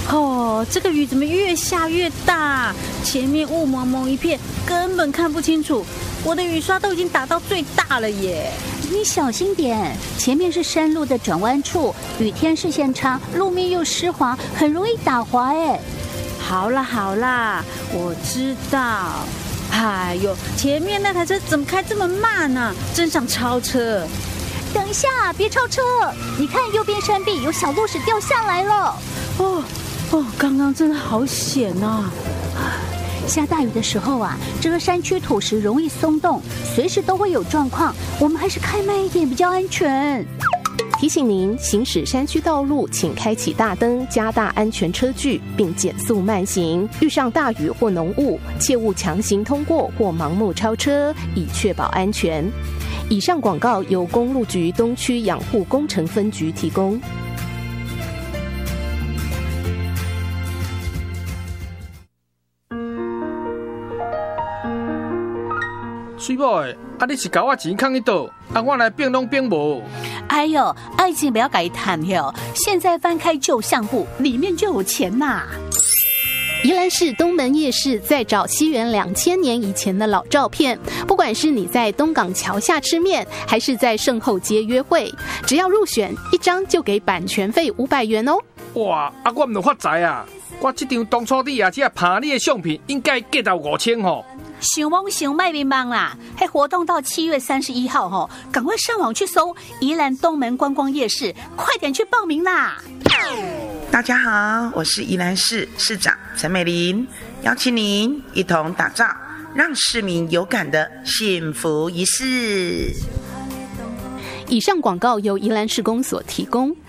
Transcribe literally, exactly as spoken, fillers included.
哦，这个雨怎么越下越大？前面雾蒙蒙一片，根本看不清楚。我的雨刷都已经打到最大了耶！ 你小心点，前面是山路的转弯处，雨天视线差，路面又湿滑，很容易打滑哎。 好啦好啦，我知道。哎呦，前面那台车怎么开这么慢呢、啊？真想超车！ 等一下，别超车！你看右边山壁有小路石掉下来了。 哦哦，刚刚真的好险啊！ 下大雨的时候啊，这个山区土石容易松动，随时都会有状况，我们还是开慢一点比较安全。 提醒您，行驶山区道路，请开启大灯，加大安全车距，并减速慢行。遇上大雨或浓雾，切勿强行通过或盲目超车，以确保安全。以上广告由公路局东区养护工程分局提供。 水某的，啊你是交我钱藏去倒，啊我来变拢变无。 哎呦，爱情不要改谈哟！现在翻开旧相簿，里面就有钱呐。 宜兰市东门夜市在找西元两千年以前的老照片，不管是你在东港桥下吃面，还是在圣后街约会，只要入选一张就给版权费五百元哦。 哇，啊我唔有发财啊！我这张当初你啊只拍你的相片，应该价到五千吼。 想梦想卖面忙啦！还活动到七月三十一号吼，赶快上网去搜宜兰东门观光夜市，快点去报名啦！ 大家好，我是宜兰市市长陈美玲，邀请您一同打造让市民有感的幸福仪式。 以上广告由宜兰市公所提供。